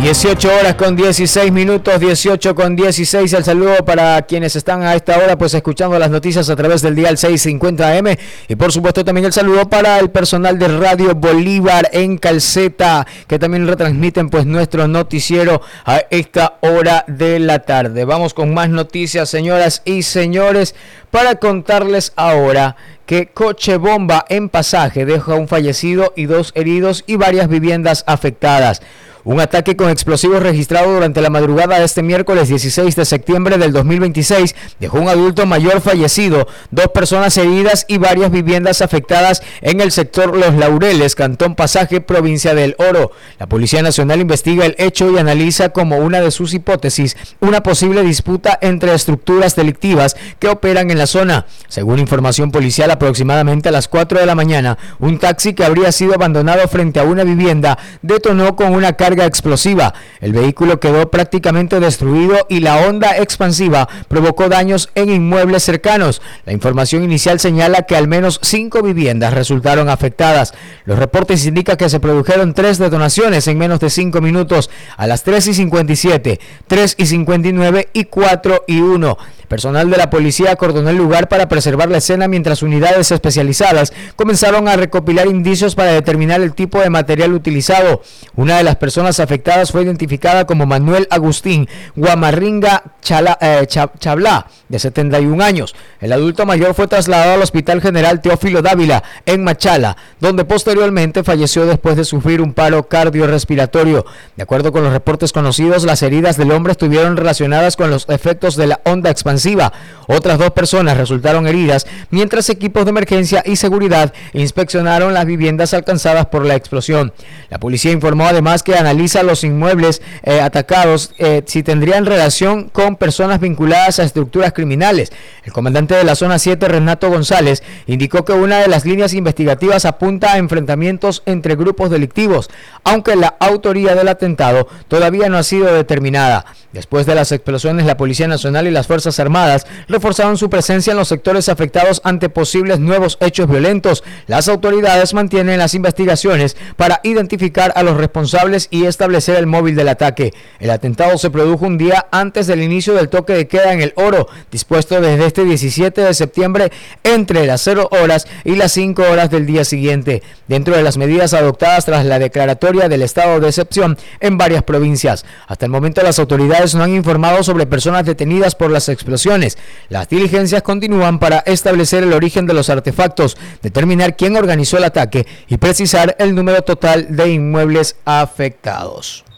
18 horas con 16 minutos, 18 con 16. El saludo para quienes están a esta hora pues escuchando las noticias a través del dial 650 AM, y por supuesto también el saludo para el personal de Radio Bolívar en Calceta, que también retransmiten pues nuestro noticiero a esta hora de la tarde. Vamos con más noticias, señoras y señores, para contarles ahora que coche bomba en Pasaje deja un fallecido y 2 heridos y varias viviendas afectadas. Un ataque con explosivos registrado durante la madrugada de este miércoles 16 de septiembre del 2026 dejó un adulto mayor fallecido, 2 personas heridas y varias viviendas afectadas en el sector Los Laureles, Cantón Pasaje, provincia del Oro. La Policía Nacional investiga el hecho y analiza como una de sus hipótesis una posible disputa entre estructuras delictivas que operan en la zona. Según información policial, aproximadamente a las 4 de la mañana, un taxi que habría sido abandonado frente a una vivienda detonó con una carga explosiva. El vehículo quedó prácticamente destruido y la onda expansiva provocó daños en inmuebles cercanos. La información inicial señala que al menos 5 viviendas resultaron afectadas. Los reportes indican que se produjeron 3 detonaciones en menos de 5 minutos, a las 3:57, 3:59 y 4:01. Personal de la policía acordonó el lugar para preservar la escena, mientras unidades especializadas comenzaron a recopilar indicios para determinar el tipo de material utilizado. Una de las personas afectadas fue identificada como Manuel Agustín Guamarringa Chablá, de 71 años. El adulto mayor fue trasladado al Hospital General Teófilo Dávila en Machala, donde posteriormente falleció después de sufrir un paro cardiorrespiratorio. De acuerdo con los reportes conocidos, las heridas del hombre estuvieron relacionadas con los efectos de la onda expansiva. Otras 2 personas resultaron heridas, mientras equipos de emergencia y seguridad inspeccionaron las viviendas alcanzadas por la explosión. La policía informó además que analiza los inmuebles atacados si tendrían relación con personas vinculadas a estructuras criminales. El comandante de la zona 7, Renato González, indicó que una de las líneas investigativas apunta a enfrentamientos entre grupos delictivos, aunque la autoría del atentado todavía no ha sido determinada. Después de las explosiones, la Policía Nacional y las Fuerzas Armadas reforzaron su presencia en los sectores afectados ante posibles nuevos hechos violentos. Las autoridades mantienen las investigaciones para identificar a los responsables y establecer el móvil del ataque. El atentado se produjo un día antes del inicio del toque de queda en el Oro, dispuesto desde este 17 de septiembre entre las 0 horas y las 5 horas del día siguiente, dentro de las medidas adoptadas tras la declaratoria del estado de excepción en varias provincias. Hasta el momento las autoridades no han informado sobre personas detenidas por las explosiones. Las diligencias continúan para establecer el origen de los artefactos, determinar quién organizó el ataque y precisar el número total de inmuebles afectados.